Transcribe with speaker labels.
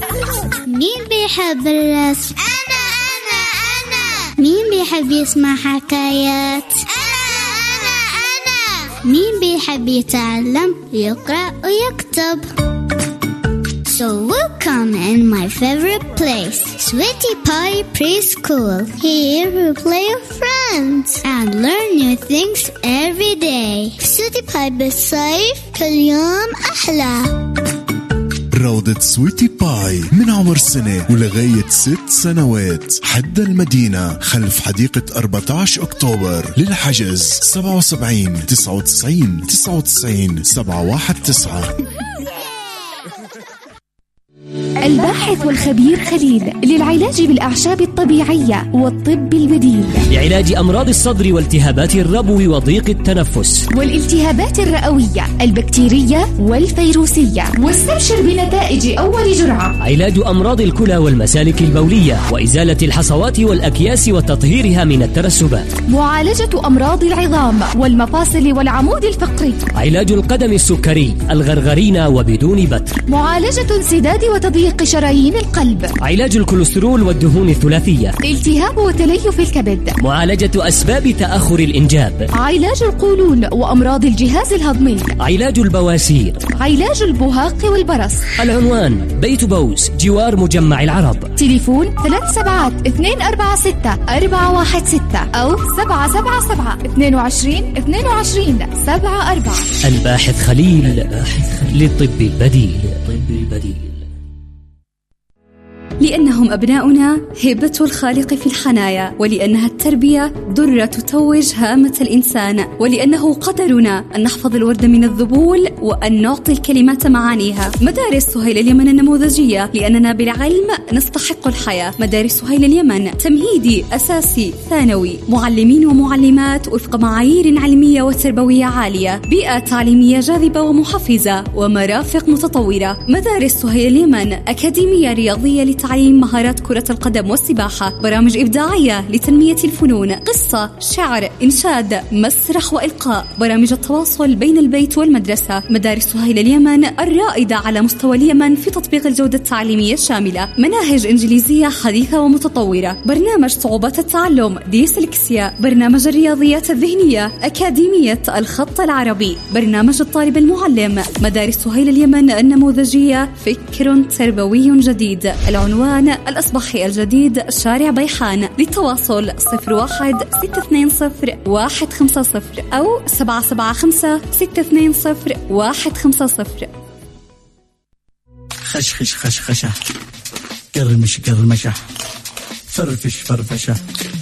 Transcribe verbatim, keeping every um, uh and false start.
Speaker 1: مين بيحب الرسم؟
Speaker 2: أنا أنا أنا.
Speaker 1: مين بيحب يسمع حكايات؟
Speaker 2: أنا أنا أنا.
Speaker 1: مين بيحب يتعلم يقرأ ويكتب؟ So welcome in my favorite place, Sweetie Pie Preschool. Here we play with friends and learn new things every day. Sweetie Pie بالصيف كل يوم أحلى.
Speaker 3: روضة سويتي باي من عمر سنة ولغاية ست سنوات حد المدينة خلف حديقة أربعة عشر أكتوبر. للحجز سبعة وسبعين تسعة وتسعين تسعة وتسعين سبعة واحد تسعة.
Speaker 4: الباحث والخبير خليل للعلاج بالأعشاب الطبيعية والطب البديل
Speaker 5: لعلاج أمراض الصدر والتهابات الربو وضيق التنفس
Speaker 4: والالتهابات الرئوية البكتيرية والفيروسية. واستبشر بنتائج أول جرعة.
Speaker 5: علاج أمراض الكلى والمسالك البولية وإزالة الحصوات والأكياس وتطهيرها من الترسبات.
Speaker 4: معالجة أمراض العظام والمفاصل والعمود الفقري.
Speaker 5: علاج القدم السكري الغرغرين وبدون بتر.
Speaker 4: معالجة انسداد وتضييق شرايين القلب.
Speaker 5: علاج الكوليسترول والدهون الثلاثية.
Speaker 4: التهاب وتليف الكبد.
Speaker 5: معالجة أسباب تأخر الإنجاب.
Speaker 4: علاج القولون وأمراض الجهاز الهضمي.
Speaker 5: علاج البواسير.
Speaker 4: علاج البهاق والبرص.
Speaker 5: العنوان بيت بوس جوار مجمع العرب.
Speaker 4: تليفون ثلاث سبعات اثنين أربعة ستة أربعة واحد ستة أو سبعة سبعة سبعة اثنين وعشرين اثنين وعشرين سبعة أربعة.
Speaker 5: الباحث خليل للطب البديل. الطب البديل.
Speaker 6: لأنهم أبناؤنا هبة الخالق في الحنايا، ولأنها التربية درة تتوج هامة الإنسان، ولأنه قدرنا أن نحفظ الورد من الذبول وأن نعطي الكلمات معانيها. مدارس سهيل اليمن النموذجية، لأننا بالعلم نستحق الحياة. مدارس سهيل اليمن تمهيدي أساسي ثانوي، معلمين ومعلمات وفق معايير علمية وتربوية عالية، بيئة تعليمية جاذبة ومحفزة ومرافق متطورة. مدارس سهيل اليمن أكاديمية رياضية لتعليم مهارات كرة القدم والسباحة، برامج إبداعية لتنمية الفنون، قصة، شعر، إنشاد، مسرح وإلقاء، برامج التواصل بين البيت والمدرسة. مدارس سهيل اليمن الرائدة على مستوى اليمن في تطبيق الجودة التعليمية الشاملة، مناهج إنجليزية حديثة ومتطورة، برنامج صعوبات التعلم ديسلكسيا، برنامج الرياضيات الذهنية، أكاديمية الخط العربي، برنامج الطالب المعلم. مدارس سهيل اليمن النموذجية فكر تربوي جديد. العنوان الأصبحي الجديد شارع بيحان. للتواصل صفر واحد ستة اثنين صفر واحد خمسة صفر أو سبعة سبعة خمسة ستة اثنين صفر واحد خمسة صفر.
Speaker 7: خشخش خشخشة، قرمش قرمشة، فرفش فرفشة.